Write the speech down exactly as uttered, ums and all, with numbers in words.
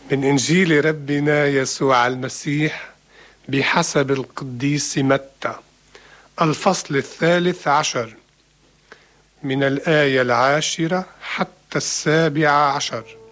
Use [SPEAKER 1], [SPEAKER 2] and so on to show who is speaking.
[SPEAKER 1] من إنجيل ربنا يسوع المسيح بحسب القديس متى، الفصل الثالث عشر، من الآية العاشرة حتى السابعة عشر.